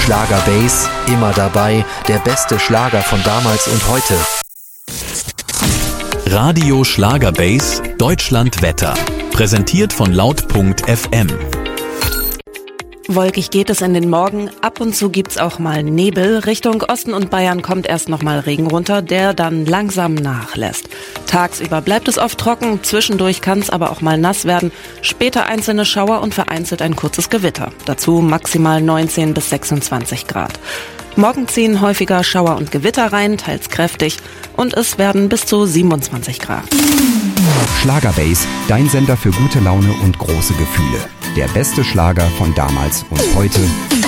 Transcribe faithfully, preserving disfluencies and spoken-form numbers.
Schlager Base, immer dabei, der beste Schlager von damals und heute. Radio Schlager Base, Deutschland Wetter. Präsentiert von laut punkt f m. Wolkig geht es in den Morgen, ab und zu gibt's auch mal Nebel. Richtung Osten und Bayern kommt erst noch mal Regen runter, der dann langsam nachlässt. Tagsüber bleibt es oft trocken, zwischendurch kann es aber auch mal nass werden. Später einzelne Schauer und vereinzelt ein kurzes Gewitter. Dazu maximal neunzehn bis sechsundzwanzig Grad. Morgen ziehen häufiger Schauer und Gewitter rein, teils kräftig, und es werden bis zu siebenundzwanzig Grad. Schlager Base, dein Sender für gute Laune und große Gefühle. Der beste Schlager von damals und heute.